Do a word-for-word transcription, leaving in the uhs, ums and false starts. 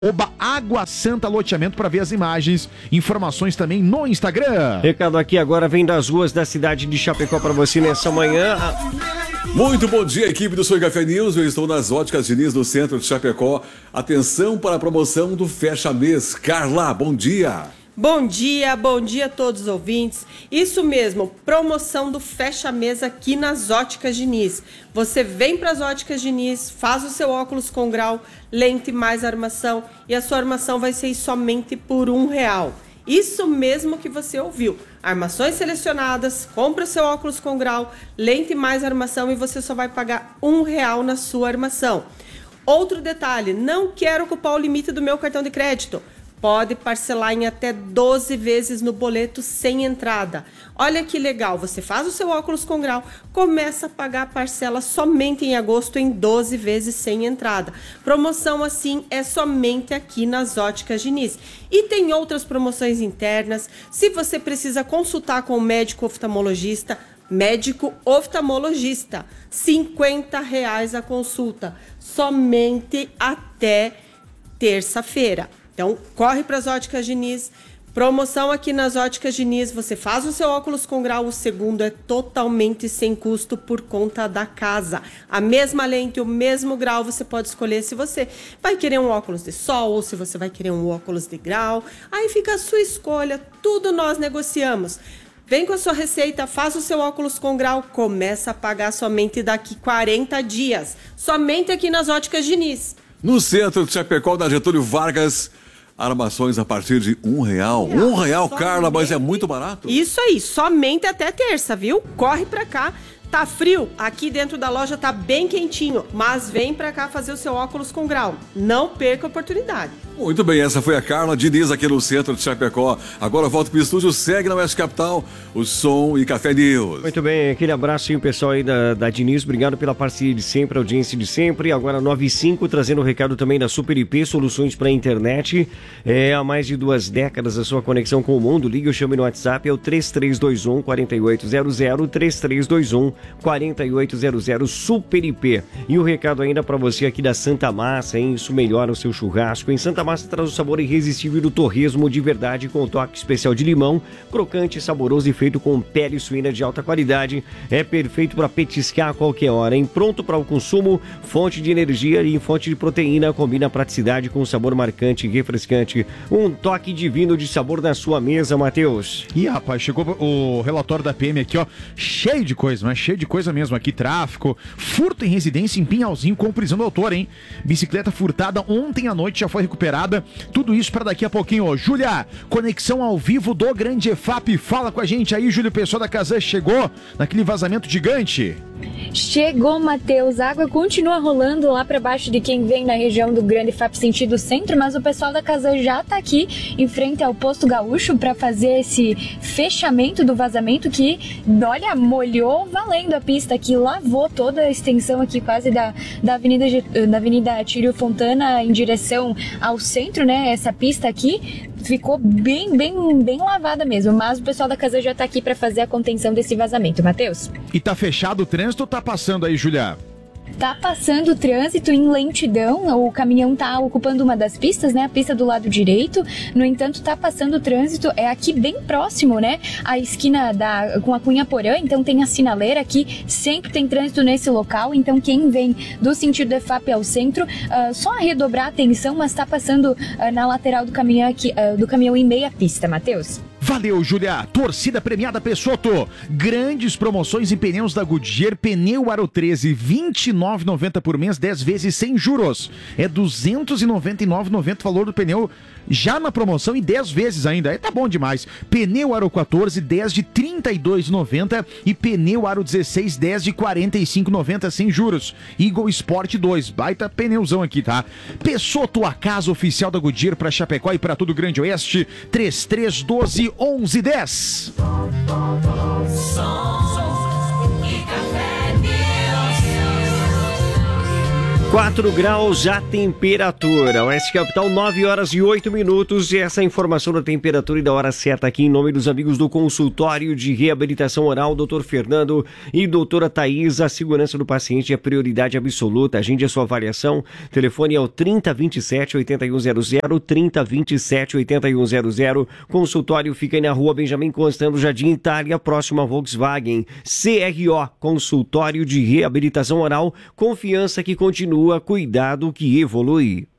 Oba Água Santa Loteamento para ver as imagens, informações também no Instagram. Recado aqui agora vem das ruas da cidade de Chapecó para você nessa manhã. Muito bom dia, equipe do Show Café News. Eu estou nas Óticas Diniz, no centro de Chapecó. Atenção para a promoção do Fecha Mês. Carla, bom dia. Bom dia, bom dia a todos os ouvintes. Isso mesmo, promoção do Fecha Mês aqui nas Óticas Diniz. Você vem para as Óticas Diniz, faz o seu óculos com grau, lente mais armação e a sua armação vai ser somente por um real. Isso mesmo que você ouviu. Armações selecionadas, compra o seu óculos com grau, lente mais armação e você só vai pagar um real na sua armação. Outro detalhe, não quero ocupar o limite do meu cartão de crédito. Pode parcelar em até doze vezes no boleto sem entrada. Olha que legal, você faz o seu óculos com grau, começa a pagar a parcela somente em agosto em doze vezes sem entrada. Promoção assim é somente aqui nas Óticas Diniz. E tem outras promoções internas. Se você precisa consultar com o médico oftalmologista, médico oftalmologista, cinquenta reais a consulta, somente até terça-feira. Então, corre para as Óticas Diniz. Promoção aqui nas Óticas Diniz. Você faz o seu óculos com grau, o segundo é totalmente sem custo por conta da casa. A mesma lente, o mesmo grau, você pode escolher se você vai querer um óculos de sol ou se você vai querer um óculos de grau. Aí fica a sua escolha, tudo nós negociamos. Vem com a sua receita, faz o seu óculos com grau, começa a pagar somente daqui quarenta dias. Somente aqui nas Óticas Diniz. No centro de Chapecó, da Getúlio Vargas, armações a partir de um real. Um real, Carla, mas é muito barato. Isso aí, somente até terça, viu? Corre pra cá. Tá frio? Aqui dentro da loja tá bem quentinho, mas vem pra cá fazer o seu óculos com grau. Não perca a oportunidade. Muito bem, essa foi a Carla Diniz aqui no centro de Chapecó. Agora volto pro estúdio, segue na Oeste Capital, o Som e Café News. Muito bem, aquele abraço aí, o pessoal aí da, da Diniz, obrigado pela parceria de sempre, a audiência de sempre. Agora nove e cinco, trazendo o recado também da Super I P, soluções para a internet. É, há mais de duas décadas a sua conexão com o mundo. Ligue ou chame no WhatsApp, é o três três dois um, quatro oito zero zero, três três dois um, quatro oito zero zero, Super I P. E o recado ainda para você aqui da Santa Massa, hein? Isso melhora o seu churrasco. Em Santa Massa traz o sabor irresistível do torresmo de verdade com toque especial de limão, crocante, saboroso e feito com pele suína de alta qualidade. É perfeito para petiscar a qualquer hora, hein? Pronto para o consumo, fonte de energia e fonte de proteína, combina praticidade com sabor marcante e refrescante. Um toque divino de sabor na sua mesa, Matheus. Ih, rapaz, chegou o relatório da P M aqui, ó, cheio de coisa, mas cheio de coisa mesmo aqui, tráfico, furto em residência em Pinhalzinho com prisão do autor, hein? Bicicleta furtada ontem à noite já foi recuperada, tudo isso para daqui a pouquinho, ó. Júlia, conexão ao vivo do Grande E F A P, fala com a gente aí, Júlia, o pessoal da Casan chegou naquele vazamento gigante? Chegou, Matheus, a água continua rolando lá para baixo de quem vem na região do Grande F A P sentido centro, mas o pessoal da Casan já tá aqui em frente ao Posto Gaúcho para fazer esse fechamento do vazamento que, olha, molhou valendo a pista aqui, lavou toda a extensão aqui quase da, da Avenida, da Avenida Tírio Fontana em direção ao centro, né? Essa pista aqui ficou bem, bem, bem lavada mesmo, mas o pessoal da Casan já tá aqui para fazer a contenção desse vazamento, Matheus. E tá fechado o trânsito ou tá passando aí, Julia? Tá passando o trânsito em lentidão, o caminhão tá ocupando uma das pistas, né, a pista do lado direito, no entanto tá passando o trânsito, é aqui bem próximo, né, a esquina da, com a Cunha Porã, então tem a sinaleira aqui, sempre tem trânsito nesse local, então quem vem do sentido do E F A P ao centro, uh, só redobrar a atenção, mas tá passando uh, na lateral do caminhão, aqui, uh, do caminhão em meia pista, Matheus. Valeu, Júlia. Torcida premiada Peixoto. Grandes promoções em pneus da Goodyear. Pneu Aro treze, vinte e nove reais e noventa centavos por mês, dez vezes sem juros. É duzentos e noventa e nove reais e noventa centavos o valor do pneu já na promoção e dez vezes ainda. Aí tá bom demais. Pneu Aro quatorze, dez de trinta e dois reais e noventa centavos e pneu Aro dezesseis, dez de quarenta e cinco reais e noventa centavos sem juros. Eagle Sport dois, baita pneuzão aqui, tá? Peixoto, a casa oficial da Goodyear para Chapecó e para todo o Grande Oeste. três três um dois, onze dez. quatro graus a temperatura. Oeste Capital, nove horas e oito minutos. E essa informação da temperatura e da hora certa aqui em nome dos amigos do consultório de reabilitação oral, doutor Fernando e doutora Thaís. A segurança do paciente é prioridade absoluta. Agende a sua avaliação. Telefone é o trinta, vinte e sete, oitenta e um zero zero, trinta, vinte e sete, oitenta e um zero zero. Consultório fica aí na rua Benjamin Constant, Jardim Itália, próximo a Volkswagen. C R O, consultório de reabilitação oral. Confiança que continua, cuidado que evolui.